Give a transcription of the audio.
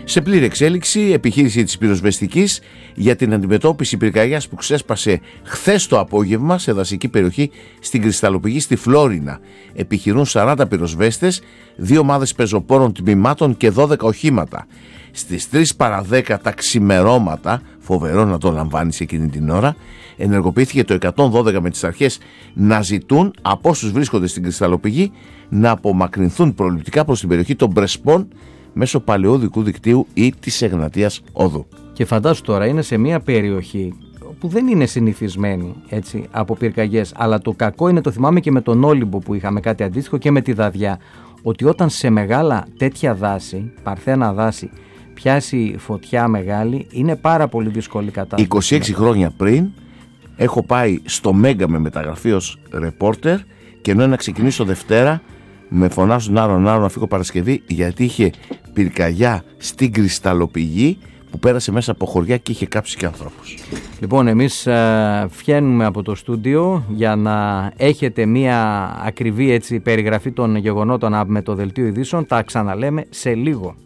Σε πλήρη εξέλιξη, επιχείρηση της πυροσβεστικής για την αντιμετώπιση πυρκαγιάς που ξέσπασε χθες το απόγευμα σε δασική περιοχή στην Κρυσταλλοπηγή στη Φλόρινα. Επιχειρούν 40 πυροσβέστες, 2 ομάδες πεζοπόρων τμήματων και 12 οχήματα. Στις 3 παρά 10 τα ξημερώματα, φοβερό να το λαμβάνεις εκείνη την ώρα, ενεργοποιήθηκε το 112 με τις αρχές να ζητούν από όσους βρίσκονται στην Κρυσταλλοπηγή να απομακρυνθούν προληπτικά προς την περιοχή των Πρεσπών μέσω παλαιόδικου δικτύου ή της Εγνατίας Οδού. Και φαντάσου τώρα, είναι σε μια περιοχή που δεν είναι συνηθισμένη έτσι, από πυρκαγιές, αλλά το κακό είναι, το θυμάμαι και με τον Όλυμπο που είχαμε κάτι αντίστοιχο και με τη Δαδιά, ότι όταν σε μεγάλα τέτοια δάση, παρθένα δάση, πιάσει φωτιά μεγάλη, είναι πάρα πολύ δύσκολη κατάσταση. 26 χρόνια πριν έχω πάει στο Μέγκα με μεταγραφή ως ρεπόρτερ και ενώ να ξεκινήσω Δευτέρα με φωνάζουν άρον να φύγω Παρασκευή, γιατί είχε πυρκαγιά στην Κρυσταλλοπηγή που πέρασε μέσα από χωριά και είχε κάψει και ανθρώπους. Λοιπόν, εμείς βγαίνουμε από το στούντιο για να έχετε μία ακριβή έτσι, περιγραφή των γεγονότων με το Δελτίο Ειδήσεων. Τα ξαναλέμε σε λίγο.